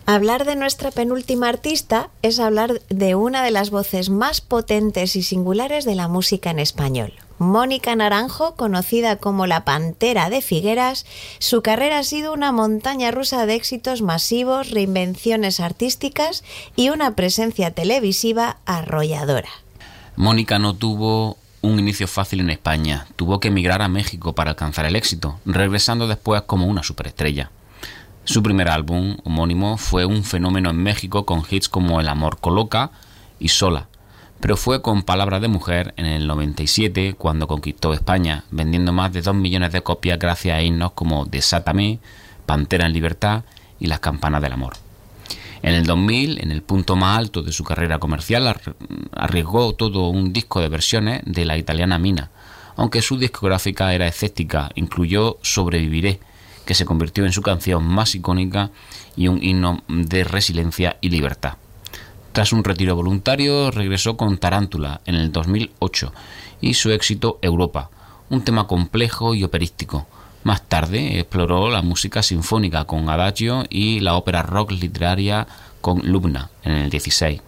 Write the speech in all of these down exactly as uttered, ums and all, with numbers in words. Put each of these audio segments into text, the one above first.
Hablar de nuestra penúltima artista es hablar de una de las voces más potentes y singulares de la música en español. Mónica Naranjo, conocida como la Pantera de Figueras, su carrera ha sido una montaña rusa de éxitos masivos, reinvenciones artísticas y una presencia televisiva arrolladora. Mónica no tuvo un inicio fácil en España. Tuvo que emigrar a México para alcanzar el éxito, regresando después como una superestrella. Su primer álbum, homónimo, fue un fenómeno en México con hits como El amor coloca y Sola, pero fue con Palabras de mujer en el noventa y siete cuando conquistó España, vendiendo más de dos millones de copias gracias a himnos como Desátame, Pantera en libertad y Las campanas del amor. En el dos mil, en el punto más alto de su carrera comercial, arriesgó todo un disco de versiones de la italiana Mina, aunque su discográfica era escéptica, incluyó Sobreviviré, que se convirtió en su canción más icónica y un himno de resiliencia y libertad. Tras un retiro voluntario, regresó con Tarántula en el dos mil ocho y su éxito Europa, un tema complejo y operístico. Más tarde exploró la música sinfónica con Adagio y la ópera rock literaria con Lubna en el dieciséis.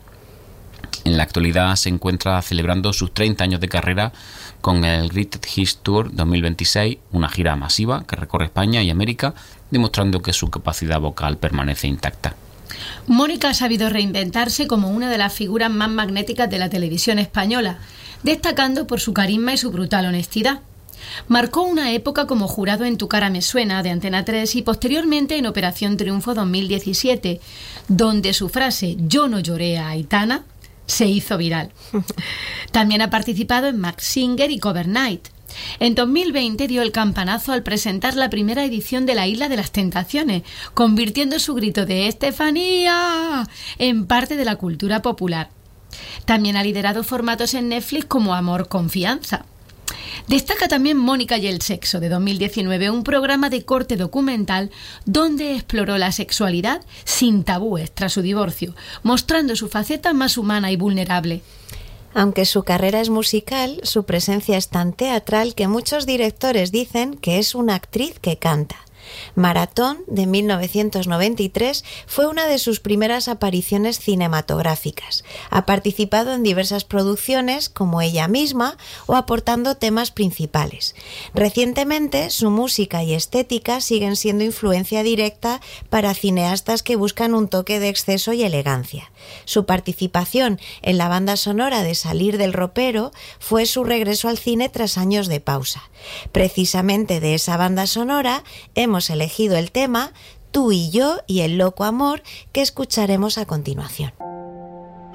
En la actualidad se encuentra celebrando sus treinta años de carrera con el Greatest Hits Tour dos mil veintiséis, una gira masiva que recorre España y América, demostrando que su capacidad vocal permanece intacta. Mónica ha sabido reinventarse como una de las figuras más magnéticas de la televisión española, destacando por su carisma y su brutal honestidad. Marcó una época como jurado en Tu cara me suena de Antena tres y posteriormente en Operación Triunfo dos mil diecisiete, donde su frase "Yo no lloré a Aitana" se hizo viral. También ha participado en Max Singer y Cover Night. En dos mil veinte dio el campanazo al presentar la primera edición de La Isla de las Tentaciones, convirtiendo su grito de "Estefanía" en parte de la cultura popular. También ha liderado formatos en Netflix como Amor, Confianza. Destaca también Mónica y el sexo, de dos mil diecinueve, un programa de corte documental donde exploró la sexualidad sin tabúes tras su divorcio, mostrando su faceta más humana y vulnerable. Aunque su carrera es musical, su presencia es tan teatral que muchos directores dicen que es una actriz que canta. Maratón, de mil novecientos noventa y tres, fue una de sus primeras apariciones cinematográficas. Ha participado en diversas producciones, como ella misma, o aportando temas principales. Recientemente, su música y estética siguen siendo influencia directa para cineastas que buscan un toque de exceso y elegancia. Su participación en la banda sonora de Salir del ropero fue su regreso al cine tras años de pausa. Precisamente de esa banda sonora hemos elegido el tema Tú y yo y el loco amor, que escucharemos a continuación.